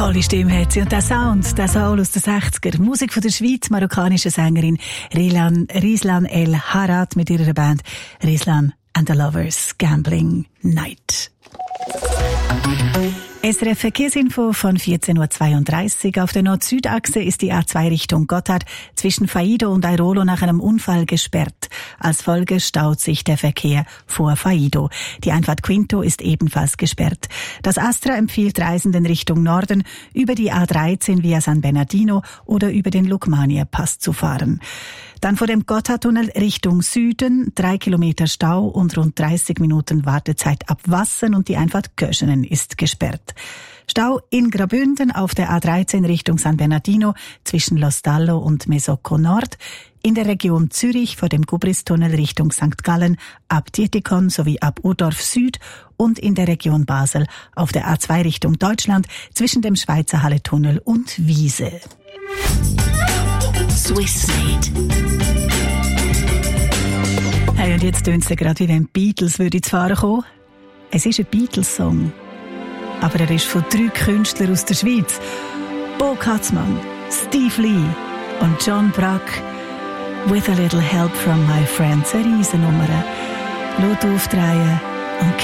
Tolle Stimme hat sie. Und der Sound, der Soul aus den 60er. Musik von der Schweiz, marokkanische Sängerin Rislan El Harad mit ihrer Band Rislan and the Lovers Gambling Night. SRF Verkehrsinfo von 14.32 Uhr. Auf der Nord-Süd-Achse ist die A2 Richtung Gotthard zwischen Faido und Airolo nach einem Unfall gesperrt. Als Folge staut sich der Verkehr vor Faido. Die Einfahrt Quinto ist ebenfalls gesperrt. Das Astra empfiehlt Reisenden Richtung Norden über die A13 via San Bernardino oder über den Lukmania-Pass zu fahren. Dann vor dem Gotthardtunnel Richtung Süden, 3 Kilometer Stau und rund 30 Minuten Wartezeit ab Wassen und die Einfahrt Köschenen ist gesperrt. Stau in Graubünden auf der A13 Richtung San Bernardino zwischen Lostallo und Mesocco Nord, in der Region Zürich vor dem Gubristunnel Richtung St. Gallen ab Dietikon sowie ab Urdorf Süd und in der Region Basel auf der A2 Richtung Deutschland zwischen dem Schweizer Halletunnel und Wiese. Swissmade. Hey, und jetzt tönt es gerade, wie wenn Beatles zu fahren kommen. Es ist ein Beatles-Song. Aber er ist von 3 Künstlern aus der Schweiz. Bo Katzmann, Steve Lee und John Brack. With a little help from my friends. Eine Riesennummer. Laut aufdrehen.